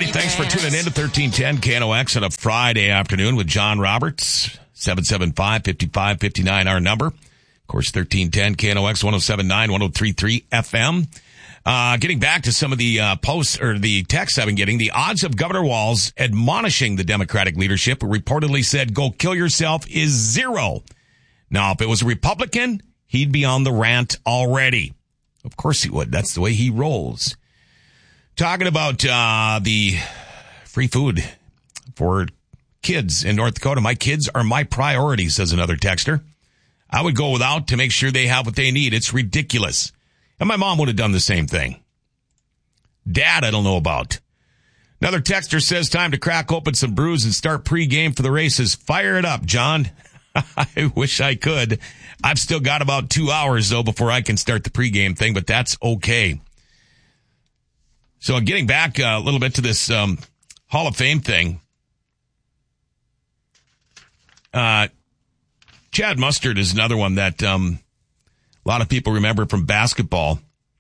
everybody. Thanks for tuning in to 1310 KNOX on a Friday afternoon with John Roberts. 775-5559, our number. Of course, 1310 KNOX 1079, 1033 FM. Getting back to some of the posts or the texts I've been getting, the odds of Governor Walz admonishing the Democratic leadership, who reportedly said, "Go kill yourself," is 0. Now, if it was a Republican, he'd be on the rant already. Of course he would. That's the way he rolls. Talking about the free food for kids in North Dakota. My kids are my priority, says another texter. I would go without to make sure they have what they need. It's ridiculous. And my mom would have done the same thing. Dad, I don't know about. Another texter says, time to crack open some brews and start pregame for the races. Fire it up, John. I wish I could. I've still got about 2 hours, though, before I can start the pregame thing, but that's okay. So getting back a little bit to this Hall of Fame thing, Chad Mustard is another one that a lot of people remember from basketball.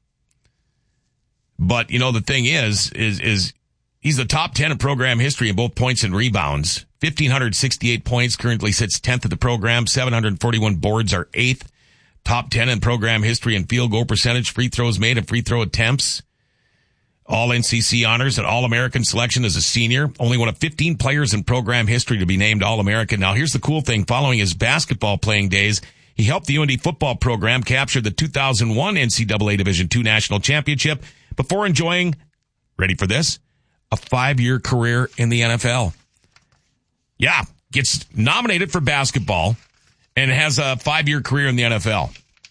But, you know, the thing is he's the top 10 in program history in both points and rebounds. 1,568 points, currently sits 10th of the program. 741 boards are 8th. Top 10 in program history in field goal percentage, free throws made, and free throw attempts. All NCC honors and All-American selection as a senior. Only one of 15 players in program history to be named All-American. Now, here's the cool thing. Following his basketball playing days, he helped the UND football program capture the 2001 NCAA Division II National Championship before enjoying, ready for this, a 5-year career in the NFL. Yeah, gets nominated for basketball and has a 5-year career in the NFL.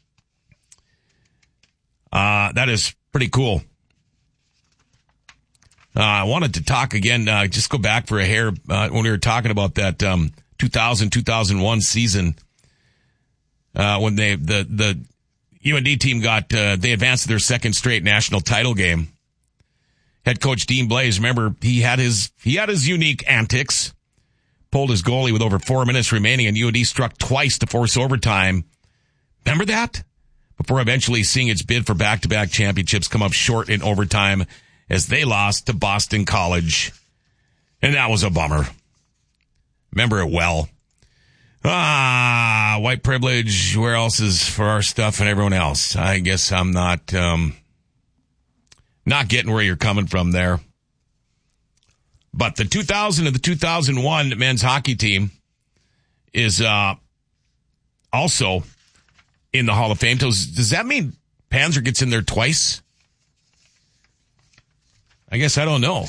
That is pretty cool. I wanted to talk again, just go back for a hair, when we were talking about that 2000-2001 season, when the UND team they advanced to their second straight national title game. Head coach Dean Blaze, remember, he had his unique antics, pulled his goalie with over 4 minutes remaining, and UND struck twice to force overtime. Remember that? Before eventually seeing its bid for back-to-back championships come up short in overtime as they lost to Boston College. And that was a bummer. Remember it well. White privilege, where else is for our stuff and everyone else? I guess I'm not getting where you're coming from there. But the 2000 and the 2001 men's hockey team is also in the Hall of Fame. Does that mean Panzer gets in there twice? I guess I don't know.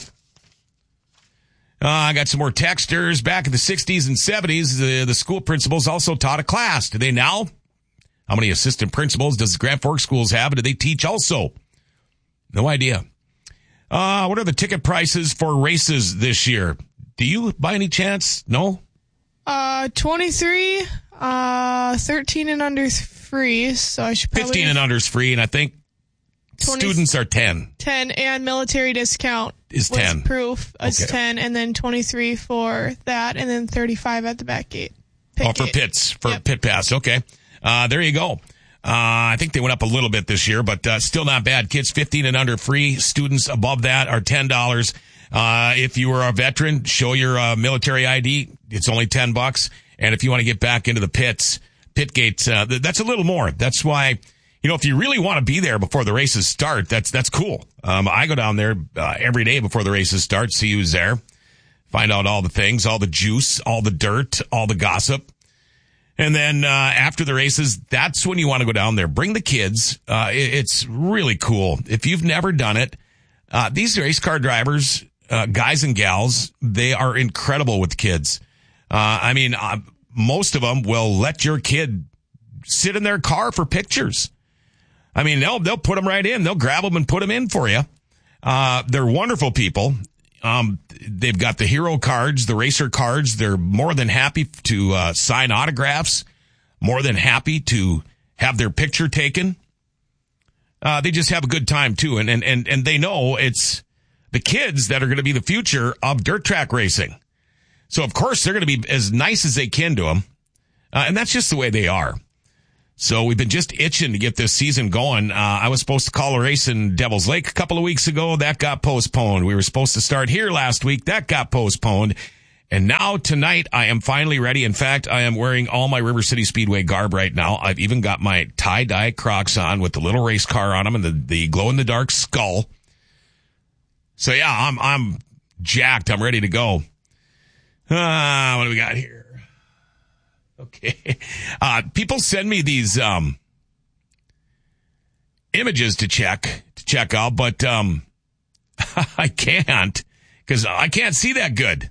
I got some more texters. Back in the 60s and 70s, the school principals also taught a class. Do they now? How many assistant principals does Grand Forks schools have? And do they teach also? No idea. What are the ticket prices for races this year? Do you, by any chance, know? 23, 13 and under is free, so I should probably... 15 and under is free, and I think students are 10. 10, and military discount is 10. Proof is okay. 10, and then 23 for that, and then 35 at the back gate. For pits, pit pass. Okay. There you go. I think they went up a little bit this year, but still not bad. Kids 15 and under free. Students above that are $10. If you were a veteran, show your military ID. It's only $10. And if you want to get back into the pits, pit gates, that's a little more. That's why, you know, if you really want to be there before the races start, that's cool. I go down there every day before the races start, see who's there, find out all the things, all the juice, all the dirt, all the gossip. And then after the races, that's when you want to go down there. Bring the kids. It's really cool. If you've never done it, these race car drivers, guys and gals, they are incredible with kids. Most of them will let your kid sit in their car for pictures. I mean, they'll put them right in. They'll grab them and put them in for you. They're wonderful people. They've got the hero cards, the racer cards. They're more than happy to sign autographs, more than happy to have their picture taken. They just have a good time too. And they know it's the kids that are going to be the future of dirt track racing. So of course they're going to be as nice as they can to them. And that's just the way they are. So we've been just itching to get this season going. I was supposed to call a race in Devil's Lake a couple of weeks ago. That got postponed. We were supposed to start here last week. That got postponed. And now tonight I am finally ready. In fact, I am wearing all my River City Speedway garb right now. I've even got my tie-dye Crocs on with the little race car on them and the glow-in-the-dark skull. So yeah, I'm jacked. I'm ready to go. What do we got here? Okay. People send me these images to check out, but I can't because I can't see that good.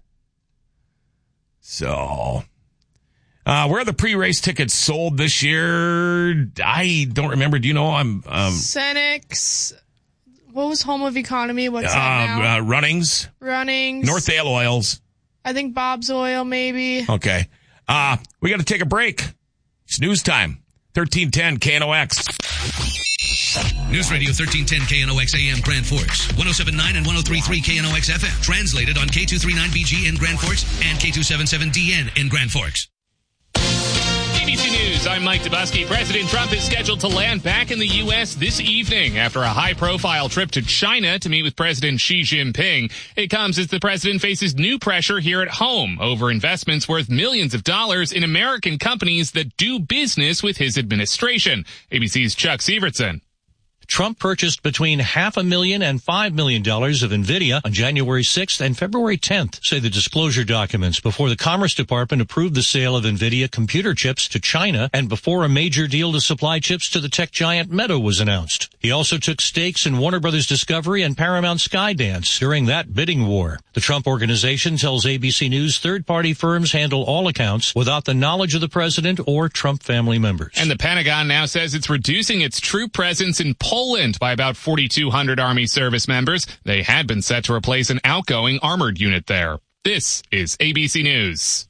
So, where are the pre-race tickets sold this year? I don't remember. Do you know? Cenex. What was Home of Economy? What's that now? Runnings. Northdale Oils. I think Bob's Oil, maybe. Okay. We got to take a break. It's news time. 1310 KNOX. News Radio 1310 KNOX AM Grand Forks, 107.9 and 103.3 KNOX FM. Translated on K239BG in Grand Forks and K277DN in Grand Forks. ABC News, I'm Mike Dubusky. President Trump is scheduled to land back in the U.S. this evening after a high-profile trip to China to meet with President Xi Jinping. It comes as the president faces new pressure here at home over investments worth millions of dollars in American companies that do business with his administration. ABC's Chuck Sievertson. Trump purchased between $500,000 and $5 million of NVIDIA on January 6th and February 10th, say the disclosure documents, before the Commerce Department approved the sale of NVIDIA computer chips to China and before a major deal to supply chips to the tech giant Meta was announced. He also took stakes in Warner Brothers Discovery and Paramount Skydance during that bidding war. The Trump Organization tells ABC News third-party firms handle all accounts without the knowledge of the president or Trump family members. And the Pentagon now says it's reducing its troop presence in Poland by about 4,200 Army service members. They had been set to replace an outgoing armored unit there. This is ABC News.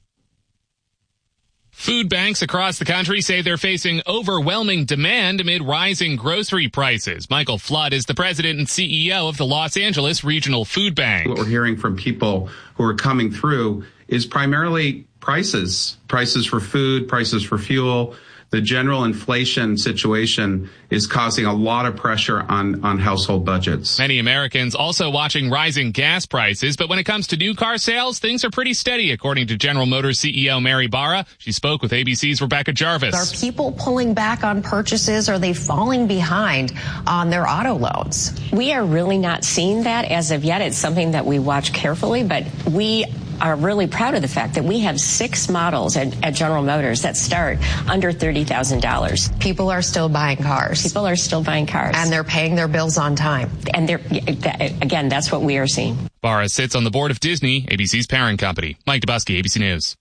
Food banks across the country say they're facing overwhelming demand amid rising grocery prices. Michael Flood is the president and CEO of the Los Angeles Regional Food Bank. What we're hearing from people who are coming through is primarily prices for food, prices for fuel. The general inflation situation is causing a lot of pressure on household budgets. Many Americans also watching rising gas prices, but when it comes to new car sales, things are pretty steady, according to General Motors CEO Mary Barra. She spoke with ABC's Rebecca Jarvis. Are people pulling back on purchases? Are they falling behind on their auto loans? We are really not seeing that as of yet. It's something that we watch carefully, but we are really proud of the fact that we have 6 models at General Motors that start under $30,000. People are still buying cars. People are still buying cars. And they're paying their bills on time. And again, that's what we are seeing. Barra sits on the board of Disney, ABC's parent company. Mike Dubusky, ABC News.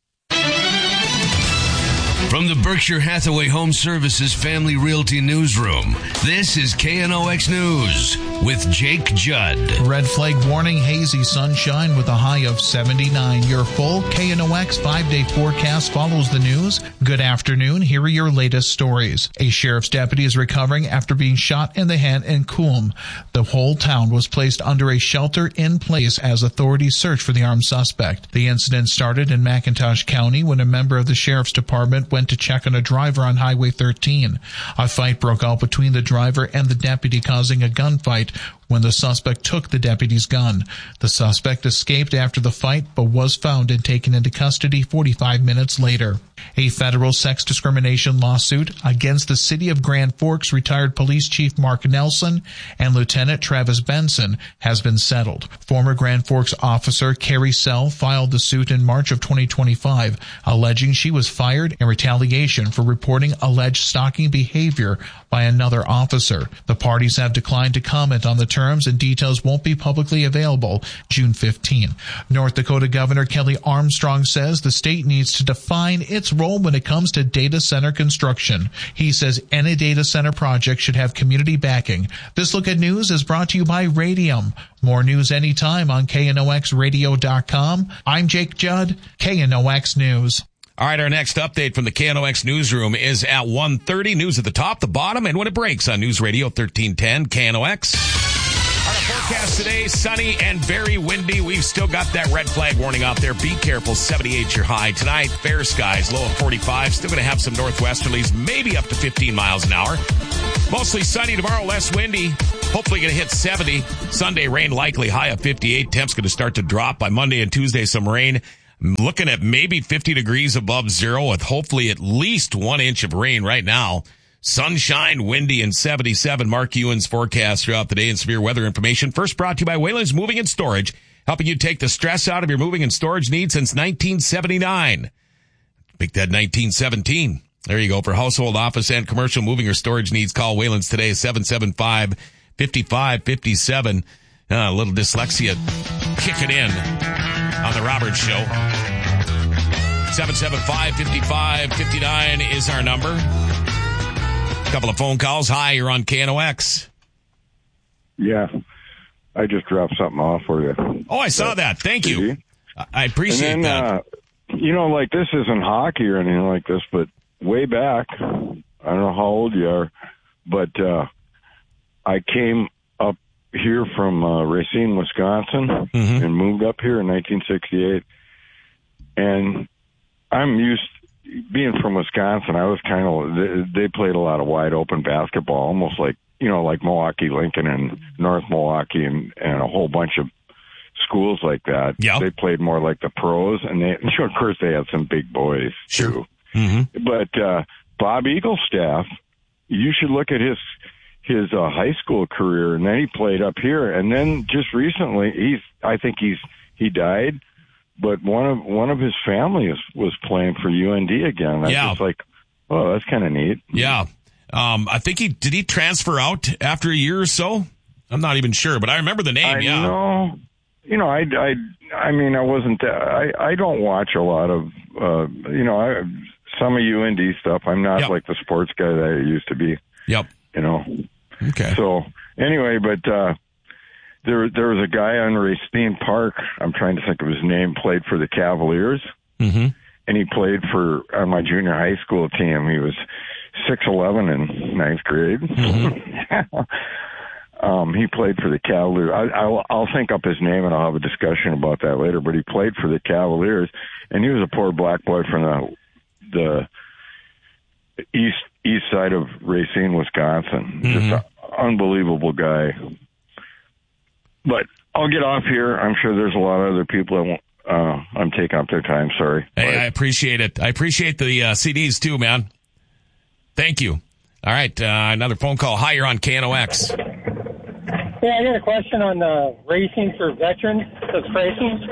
From the Berkshire Hathaway Home Services Family Realty Newsroom, this is KNOX News with Jake Judd. Red flag warning, hazy sunshine with a high of 79. Your full KNOX 5-day forecast follows the news. Good afternoon. Here are your latest stories. A sheriff's deputy is recovering after being shot in the head in Coombe. The whole town was placed under a shelter in place as authorities search for the armed suspect. The incident started in McIntosh County when a member of the sheriff's department went to check on a driver on Highway 13. A fight broke out between the driver and the deputy, causing a gunfight when the suspect took the deputy's gun. The suspect escaped after the fight, but was found and taken into custody 45 minutes later. A federal sex discrimination lawsuit against the City of Grand Forks retired Police Chief Mark Nelson and Lieutenant Travis Benson has been settled. Former Grand Forks officer Carrie Sell filed the suit in March of 2025, alleging she was fired in retaliation for reporting alleged stalking behavior by another officer. The parties have declined to comment on the terms, and details won't be publicly available June 15. North Dakota Governor Kelly Armstrong says the state needs to define its role when it comes to data center construction. He says any data center project should have community backing. This Look at News is brought to you by Radium. More news anytime on KNOXradio.com. I'm Jake Judd, KNOX News. All right, our next update from the KNOX newsroom is at 1:30. News at the top, the bottom, and when it breaks on News Radio 1310 KNOX. All right, forecast today, sunny and very windy. We've still got that red flag warning out there. Be careful, 78 your high. Tonight, fair skies, low of 45. Still going to have some northwesterlies, maybe up to 15 miles an hour. Mostly sunny tomorrow, less windy. Hopefully going to hit 70. Sunday, rain likely, high of 58. Temps going to start to drop. By Monday and Tuesday, some rain. I'm looking at maybe 50 degrees above zero with hopefully at least 1 inch of rain right now. Sunshine, windy, and 77. Mark Ewan's forecast throughout the day and severe weather information. First brought to you by Wayland's Moving and Storage, helping you take the stress out of your moving and storage needs since 1979. Make that 1917. There you go. For household, office, and commercial moving or storage needs, call Wayland's today, 775-5557. A little dyslexia kicking in on the Roberts Show. 775-5559 is our number. Couple of phone calls. Hi, you're on KNOX. Yeah, I just dropped something off for you. Oh, I saw that. Thank you. I appreciate that. Like this isn't hockey or anything like this, but way back, I don't know how old you are, but I came up here from Racine, Wisconsin, and moved up here in 1968. And I'm used being from Wisconsin, I was kind of, they played a lot of wide open basketball, almost like, like Milwaukee, Lincoln, and North Milwaukee, and a whole bunch of schools like that. Yep. They played more like the pros, and of course, they had some big boys, too. But Bob Eaglestaff, you should look at his high school career, and then he played up here, and then just recently, I think he died. But one of his family was playing for UND again. I was just like, oh, that's kind of neat. Yeah. I think did he transfer out after a year or so? I'm not even sure, but I remember the name. No. I mean, I wasn't, I don't watch a lot of, some of UND stuff. I'm not like the sports guy that I used to be. Yep. Okay. So anyway, but, There was a guy on Racine Park, I'm trying to think of his name, played for the Cavaliers, and he played on my junior high school team. He was 6'11" in ninth grade. He played for the Cavaliers. I'll think up his name, and I'll have a discussion about that later, but he played for the Cavaliers, and he was a poor black boy from the east side of Racine, Wisconsin. Just an unbelievable guy. But I'll get off here. I'm sure there's a lot of other people that I'm taking up their time. Sorry. Hey, I appreciate it. I appreciate the CDs too, man. Thank you. All right, another phone call. Hi, you're on KNOX. Yeah, I got a question on racing for veterans. That's racing.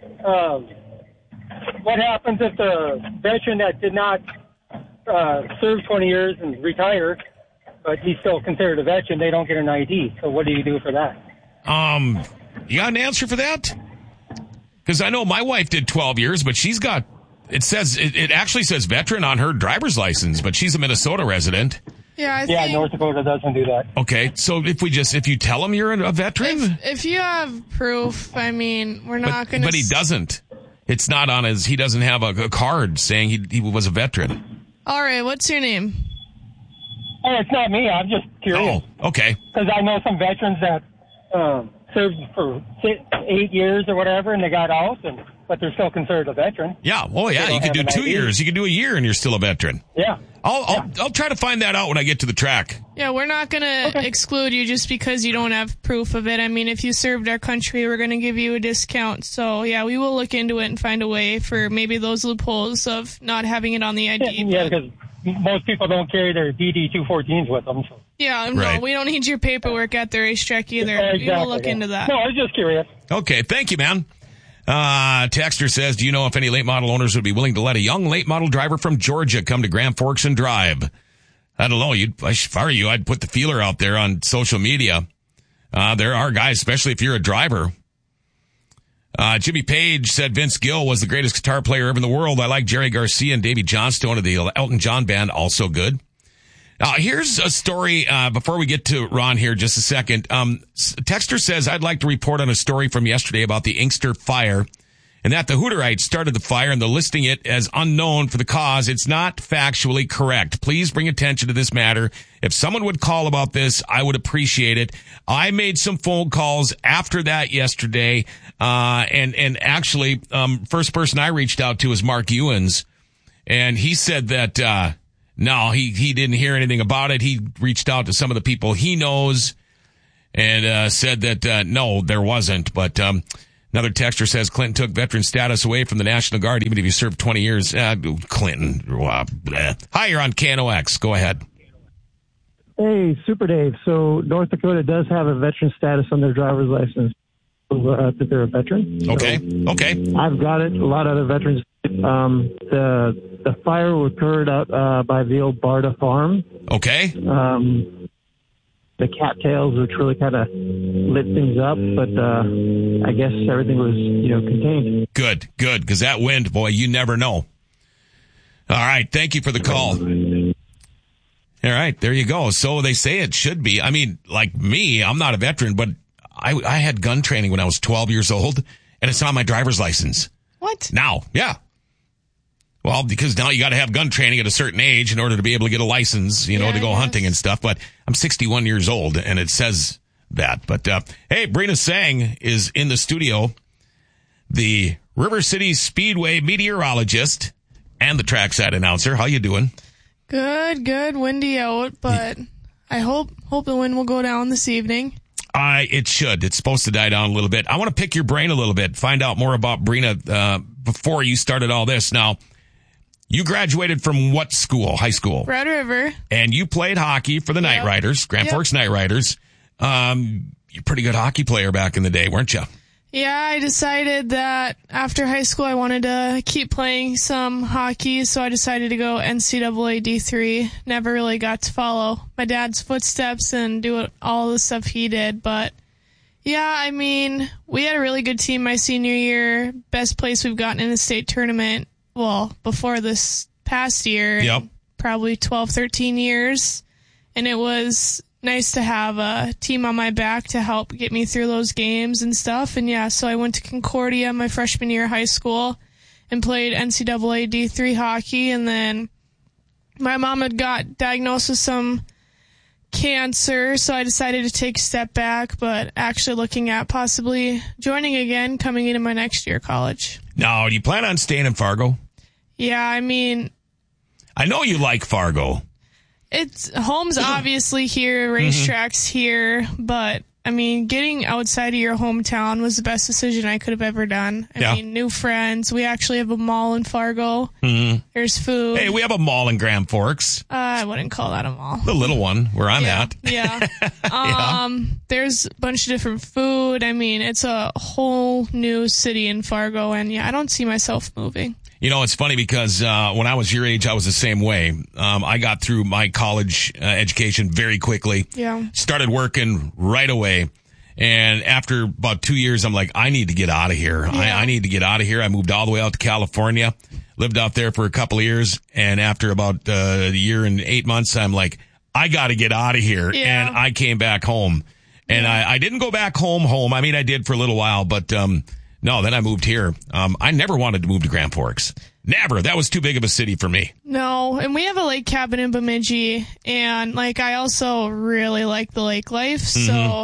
What happens if the veteran that did not serve 20 years and retire, but he's still considered a veteran? They don't get an ID. So what do you do for that? You got an answer for that? Because I know my wife did 12 years, but she's got, it actually says veteran on her driver's license, but she's a Minnesota resident. Yeah, North Dakota doesn't do that. Okay, so if you tell him you're a veteran? If you have proof, I mean, we're not going to... But he doesn't. It's not on he doesn't have a card saying he was a veteran. All right, what's your name? Oh, it's not me. I'm just curious. Oh, okay. Because I know some veterans that served for 8 years or whatever, and they got out, but they're still considered a veteran. Yeah. Oh, yeah. You could do 2 years. You could do a year, and you're still a veteran. Yeah. I'll try to find that out when I get to the track. Yeah, we're not going to exclude you just because you don't have proof of it. I mean, if you served our country, we're going to give you a discount. So, yeah, we will look into it and find a way for maybe those loopholes of not having it on the ID. Yeah, because most people don't carry their DD-214s with them. So. Yeah, no, we don't need your paperwork at the racetrack either. Exactly, we will look into that. No, I was just curious. Okay, thank you, man. Texter says, do you know if any late model owners would be willing to let a young late model driver from Georgia come to Grand Forks and drive? I don't know. If I were you, I'd put the feeler out there on social media. There are guys, especially if you're a driver. Jimmy Page said Vince Gill was the greatest guitar player ever in the world. I like Jerry Garcia and Davy Johnstone of the Elton John band, also good. Here's a story, before we get to Ron here, just a second. Texter says, I'd like to report on a story from yesterday about the Inkster fire and that the Hooterites started the fire and they're listing it as unknown for the cause. It's not factually correct. Please bring attention to this matter. If someone would call about this, I would appreciate it. I made some phone calls after that yesterday, and actually, first person I reached out to was Mark Ewens, and he said that, no, he didn't hear anything about it. He reached out to some of the people he knows and said that, no, there wasn't, but another texter says Clinton took veteran status away from the National Guard, even if you served 20 years. Clinton. Hi, you're on KNOX. Go ahead. Hey, Super Dave. So North Dakota does have a veteran status on their driver's license that they're a veteran. Okay. I've got it. A lot of other veterans. The fire occurred out by the old Barda farm. Okay. The cattails, which really kind of lit things up, but I guess everything was, contained. Good, because that wind, boy, you never know. All right, thank you for the call. All right, there you go. So they say it should be. I mean, like me, I'm not a veteran, but I had gun training when I was 12 years old, and it's on my driver's license. What? Now, yeah. Well, because now you got to have gun training at a certain age in order to be able to get a license, to go hunting and stuff. But I'm 61 years old, and it says that. But, hey, Brina Sang is in the studio, the River City Speedway meteorologist and the trackside announcer. How you doing? Good. Windy out, but I hope the wind will go down this evening. It should. It's supposed to die down a little bit. I want to pick your brain a little bit, find out more about Brina before you started all this. Now, you graduated from what school? High school? Red River. And you played hockey for the Knight Riders, Grand Forks Knight Riders. You're a pretty good hockey player back in the day, weren't you? Yeah, I decided that after high school I wanted to keep playing some hockey, so I decided to go NCAA D3. Never really got to follow my dad's footsteps and do all the stuff he did, but yeah, I mean, we had a really good team my senior year. Best place we've gotten in the state tournament. Well, before this past year, probably 12, 13 years. And it was nice to have a team on my back to help get me through those games and stuff. And yeah, so I went to Concordia my freshman year of high school and played NCAA D3 hockey. And then my mom had got diagnosed with some cancer, so I decided to take a step back, but actually looking at possibly joining again coming into my next year of college. Now, do you plan on staying in Fargo? Yeah, I mean, I know you like Fargo. It's home's obviously here, racetracks here, but I mean, getting outside of your hometown was the best decision I could have ever done. I mean, new friends. We actually have a mall in Fargo. There's food. Hey, we have a mall in Grand Forks. I wouldn't call that a mall. The little one where I'm at. Yeah. There's a bunch of different food. I mean, it's a whole new city in Fargo, and yeah, I don't see myself moving. It's funny because when I was your age, I was the same way. I got through my college education very quickly. Yeah. Started working right away. And after about 2 years, I'm like, I need to get out of here. Yeah. I need to get out of here. I moved all the way out to California, lived out there for a couple of years. And after about a year and 8 months, I'm like, I got to get out of here. Yeah. And I came back home. And I didn't go back home. I mean, I did for a little while, but no, then I moved here. I never wanted to move to Grand Forks. Never. That was too big of a city for me. No, and we have a lake cabin in Bemidji, and I also really like the lake life. So,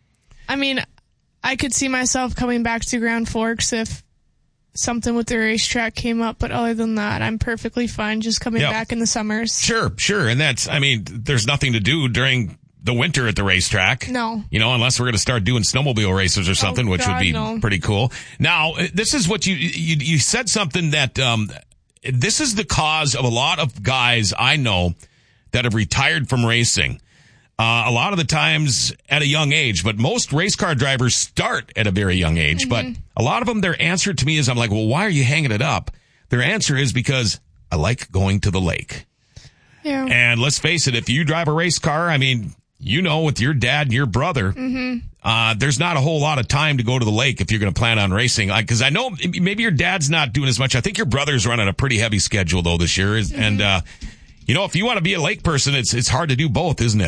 I mean, I could see myself coming back to Grand Forks if something with the racetrack came up, but other than that, I'm perfectly fine just coming back in the summers. Sure. And there's nothing to do during the winter at the racetrack. No. Unless we're going to start doing snowmobile races or something, which would be pretty cool. Now, this is what you said something that, this is the cause of a lot of guys I know that have retired from racing. A lot of the times at a young age, but most race car drivers start at a very young age. But a lot of them, their answer to me is, I'm like, well, why are you hanging it up? Their answer is because I like going to the lake. Yeah. And let's face it, if you drive a race car, I mean, with your dad and your brother, there's not a whole lot of time to go to the lake if you're going to plan on racing. Because I know maybe your dad's not doing as much. I think your brother's running a pretty heavy schedule, though, this year. And, if you want to be a lake person, it's hard to do both, isn't it?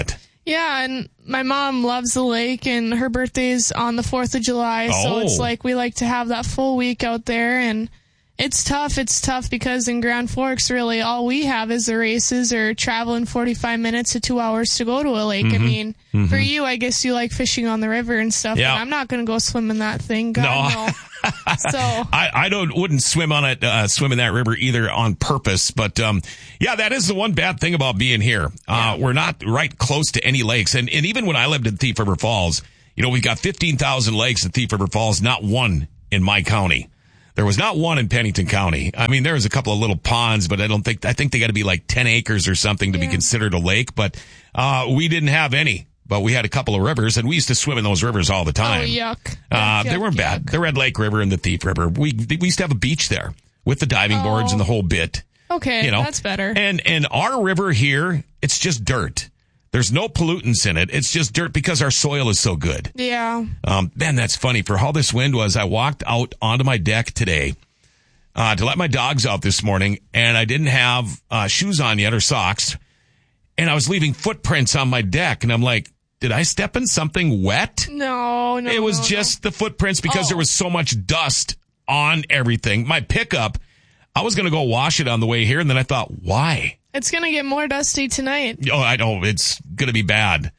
Yeah, and my mom loves the lake, and her birthday's on the 4th of July, so it's like we like to have that full week out there, and it's tough. It's tough because in Grand Forks, really, all we have is the races or traveling 45 minutes to 2 hours to go to a lake. I mean, for you, I guess you like fishing on the river and stuff, but I'm not going to go swim in that thing. God, no. So I wouldn't swim on it, swim in that river either on purpose. But, that is the one bad thing about being here. We're not right close to any lakes. And even when I lived in Thief River Falls, we've got 15,000 lakes in Thief River Falls, not one in my county. There was not one in Pennington County. I mean, there was a couple of little ponds, but I think they got to be like 10 acres or something to be considered a lake. But, we didn't have any. But we had a couple of rivers, and we used to swim in those rivers all the time. Oh, yuck. They weren't bad. The Red Lake River and the Thief River. We used to have a beach there with the diving boards and the whole bit. Okay, that's better. And our river here, it's just dirt. There's no pollutants in it. It's just dirt because our soil is so good. Yeah. Man, that's funny. For how this wind was, I walked out onto my deck today to let my dogs out this morning, and I didn't have shoes on yet or socks, and I was leaving footprints on my deck, and I'm like, did I step in something wet? No. It was just the footprints because there was so much dust on everything. My pickup, I was going to go wash it on the way here, and then I thought, why? It's going to get more dusty tonight. Oh, I know. It's going to be bad.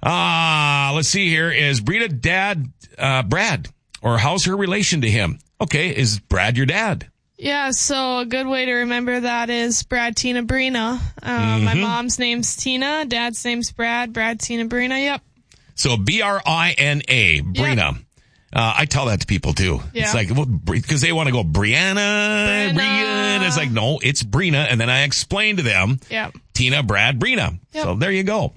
Let's see here. Is Brita dad Brad? Or how's her relation to him? Okay, is Brad your dad? Yeah, so a good way to remember that is Brad, Tina, Brina. My mom's name's Tina, dad's name's Brad, Tina, Brina, yep. So B-R-I-N-A, Brina. Yep. I tell that to people too. Yeah. It's like, because they want to go Brianna. It's like, no, it's Brina. And then I explain to them, Tina, Brad, Brina. Yep. So there you go.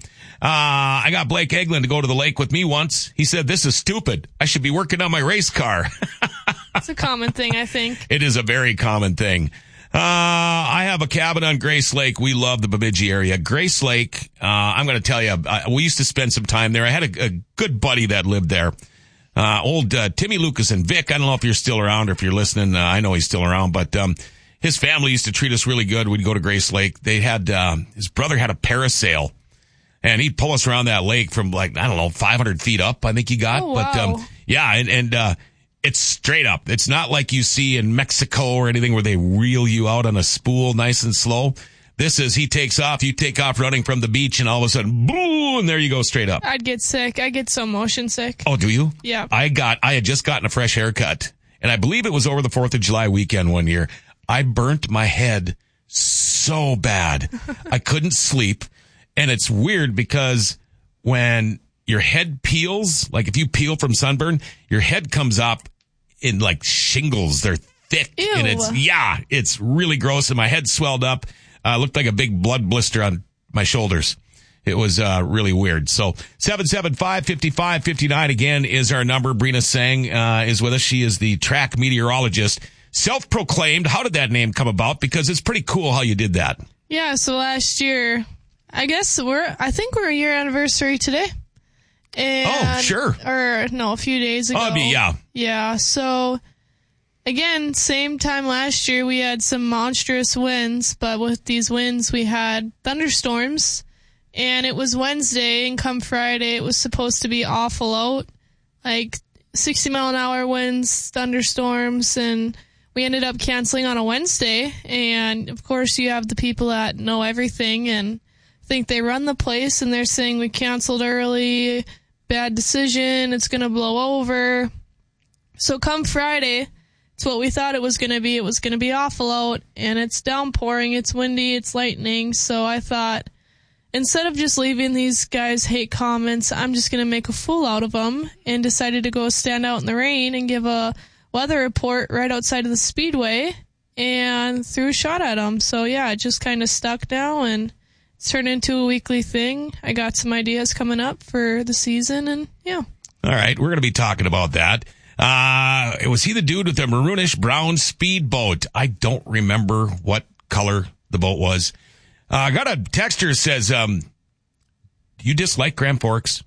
I got Blake Eglin to go to the lake with me once. He said, this is stupid. I should be working on my race car. It's a common thing, I think. It is a very common thing. I have a cabin on Grace Lake. We love the Bemidji area. Grace Lake, I'm going to tell you, we used to spend some time there. I had a good buddy that lived there. Old Timmy Lucas and Vic. I don't know if you're still around or if you're listening. I know he's still around, but his family used to treat us really good. We'd go to Grace Lake. They had his brother had a parasail, and he'd pull us around that lake from 500 feet up, I think he got. Oh, wow. But it's straight up. It's not like you see in Mexico or anything where they reel you out on a spool nice and slow. This is, he takes off, you take off running from the beach, and all of a sudden, boom, and there you go straight up. I'd get sick. I get so motion sick. Oh, do you? Yeah. I had just gotten a fresh haircut, and I believe it was over the 4th of July weekend one year. I burnt my head so bad. I couldn't sleep, and it's weird because when your head peels, like if you peel from sunburn, your head comes up in like shingles. They're thick. Ew. And it's really gross. And my head swelled up. Looked like a big blood blister on my shoulders. It was really weird. So 775-5559 again is our number. Brina Sang is with us. She is the track meteorologist. Self-proclaimed. How did that name come about? Because it's pretty cool how you did that. Yeah, so last year, I think we're a year anniversary today. And, sure. Or, no, a few days ago. Yeah. Yeah, so, again, same time last year, we had some monstrous winds, but with these winds, we had thunderstorms, and it was Wednesday, and come Friday, it was supposed to be awful out, like 60-mile-an-hour winds, thunderstorms, and we ended up canceling on a Wednesday, and, of course, you have the people that know everything, and think they run the place, and they're saying we canceled early, bad decision, it's going to blow over. So come Friday, it's what we thought it was going to be. It was going to be awful out, and it's downpouring, it's windy, it's lightning. So I thought, instead of just leaving these guys hate comments, I'm just going to make a fool out of them, and decided to go stand out in the rain and give a weather report right outside of the Speedway, and threw a shot at them. So yeah, it just kind of stuck now, and it's turned into a weekly thing. I got some ideas coming up for the season, and yeah. All right, we're going to be talking about that. Was he the dude with the maroonish brown speedboat? I don't remember what color the boat was. I got a texter says, you dislike Grand Forks?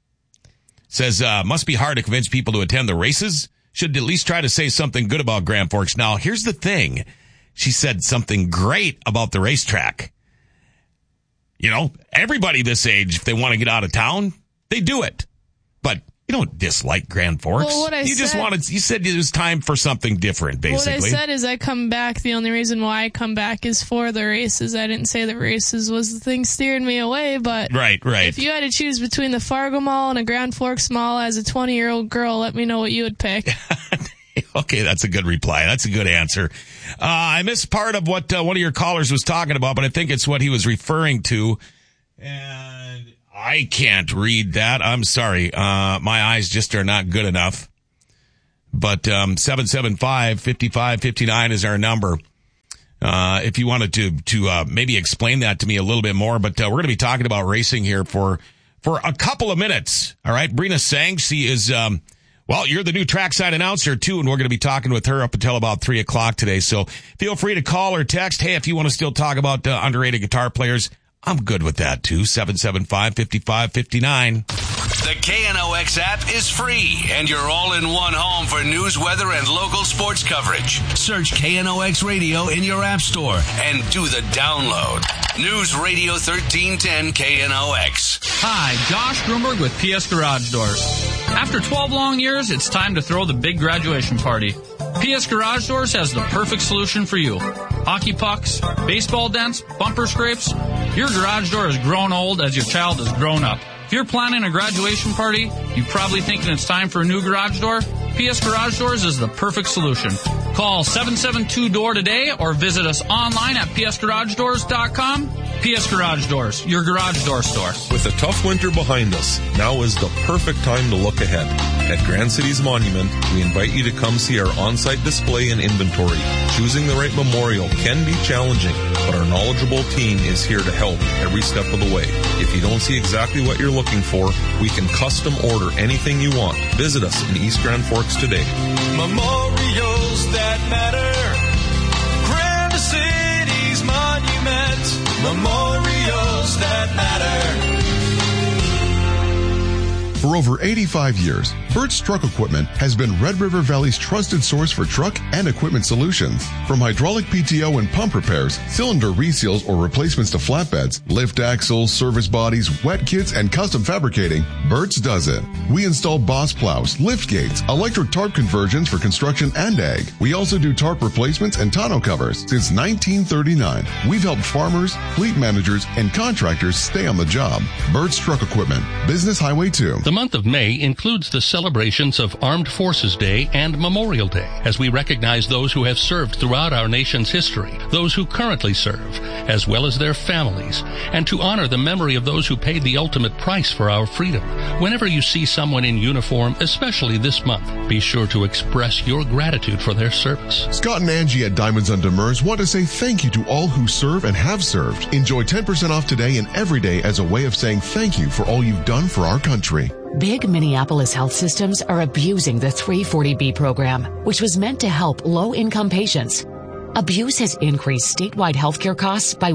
Says, must be hard to convince people to attend the races. Should at least try to say something good about Grand Forks. Now, here's the thing. She said something great about the racetrack. You know, everybody this age, if they want to get out of town, they do it. But you don't dislike Grand Forks. Well, you said it was time for something different, basically. What I said is I come back. The only reason why I come back is for the races. I didn't say the races was the thing steering me away, but right. If you had to choose between the Fargo Mall and a Grand Forks Mall as a 20-year-old girl, let me know what you would pick. Okay, that's a good reply. That's a good answer. I missed part of what one of your callers was talking about, but I think it's what he was referring to. And I can't read that. I'm sorry. My eyes just are not good enough. But 775-5559 is our number. If you wanted to maybe explain that to me a little bit more. But we're going to be talking about racing here for a couple of minutes. All right. Brina Sang, she is... Well, you're the new trackside announcer, too, and we're going to be talking with her up until about 3 o'clock today. So feel free to call or text. Hey, if you want to still talk about underrated guitar players, I'm good with that, too. 775-5559. The KNOX app is free, and you're all in one home for news, weather, and local sports coverage. Search KNOX Radio in your app store and do the download. News Radio 1310 KNOX. Hi, Josh Grunberg with PS Garage Doors. After 12 long years, it's time to throw the big graduation party. PS Garage Doors has the perfect solution for you. Hockey pucks, baseball dents, bumper scrapes. Your garage door has grown old as your child has grown up. If you're planning a graduation party, you're probably thinking it's time for a new garage door. PS Garage Doors is the perfect solution. Call 772-DOOR today or visit us online at psgaragedoors.com. PS Garage Doors, your garage door store. With a tough winter behind us, now is the perfect time to look ahead. At Grand Cities Monument, we invite you to come see our on-site display and inventory. Choosing the right memorial can be challenging, but our knowledgeable team is here to help every step of the way. If you don't see exactly what you're looking for, we can custom order anything you want. Visit us in East Grand Forks today. Memorials that matter. Grand Cities Monument. Memorials that matter. For over 85 years, Burt's Truck Equipment has been Red River Valley's trusted source for truck and equipment solutions. From hydraulic PTO and pump repairs, cylinder reseals or replacements to flatbeds, lift axles, service bodies, wet kits, and custom fabricating, Burt's does it. We install boss plows, lift gates, electric tarp conversions for construction and ag. We also do tarp replacements and tonneau covers. Since 1939, we've helped farmers, fleet managers, and contractors stay on the job. Burt's Truck Equipment, Business Highway 2. The month of May includes the celebrations of Armed Forces Day and Memorial Day, as we recognize those who have served throughout our nation's history, those who currently serve, as well as their families, and to honor the memory of those who paid the ultimate price for our freedom. Whenever you see someone in uniform, especially this month, be sure to express your gratitude for their service. Scott and Angie at Diamonds on Demers want to say thank you to all who serve and have served. Enjoy 10% off today and every day as a way of saying thank you for all you've done for our country. Big Minneapolis health systems are abusing the 340B program, which was meant to help low-income patients. Abuse has increased statewide healthcare costs by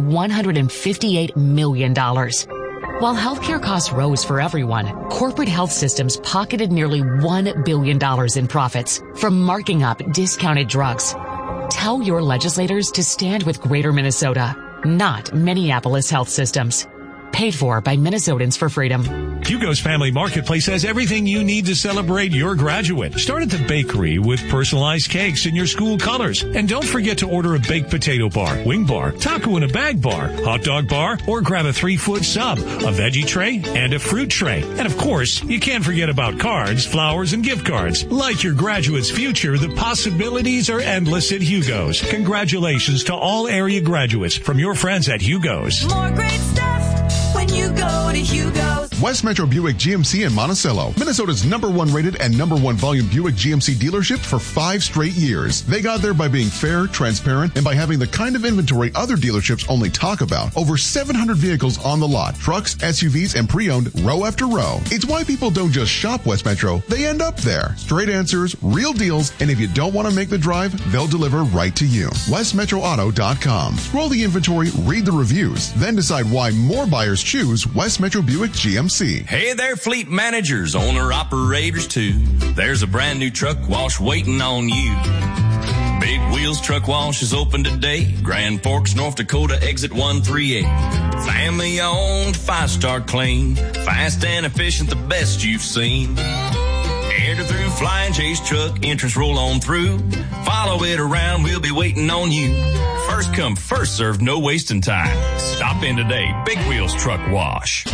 $158 million. While healthcare costs rose for everyone, corporate health systems pocketed nearly $1 billion in profits from marking up discounted drugs. Tell your legislators to stand with Greater Minnesota, not Minneapolis health systems. Paid for by Minnesotans for Freedom. Hugo's Family Marketplace has everything you need to celebrate your graduate. Start at the bakery with personalized cakes in your school colors. And don't forget to order a baked potato bar, wing bar, taco in a bag bar, hot dog bar, or grab a 3-foot sub, a veggie tray, and a fruit tray. And of course, you can't forget about cards, flowers, and gift cards. Like your graduate's future, the possibilities are endless at Hugo's. Congratulations to all area graduates from your friends at Hugo's. More great stuff when you go to Hugo's. West Metro Buick GMC in Monticello, Minnesota's #1 rated and #1 volume Buick GMC dealership for 5 straight years. They got there by being fair, transparent, and by having the kind of inventory other dealerships only talk about. Over 700 vehicles on the lot, trucks, SUVs, and pre-owned row after row. It's why people don't just shop West Metro, they end up there. Straight answers, real deals, and if you don't want to make the drive, they'll deliver right to you. WestMetroAuto.com. Scroll the inventory, read the reviews, then decide why more buyers choose West Metro Buick GMC. Hey there, fleet managers, owner-operators too. There's a brand new truck wash waiting on you. Big wheel Wheels Truck Wash is open today. Grand Forks, North Dakota, exit 138. Family owned, 5-star clean. Fast and efficient, the best you've seen. Enter through Flying J's truck, entrance roll on through. Follow it around, we'll be waiting on you. First come, first served, no wasting time. Stop in today, Big Wheels Truck Wash.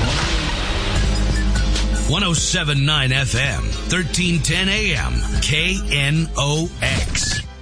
107.9 FM, 1310 AM, KNOX.